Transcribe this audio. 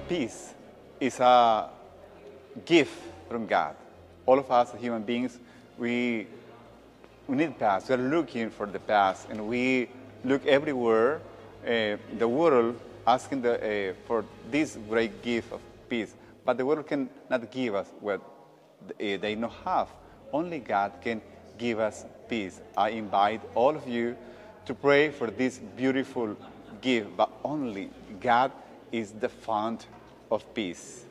peace is a gift from God. All of us human beings, we need peace. We are looking for the peace, and we look everywhere, the world asking for this great gift of peace. But the world cannot give us what they don't have. Only God can give us peace. I invite all of you to pray for this beautiful gift, but only God is the fount of peace.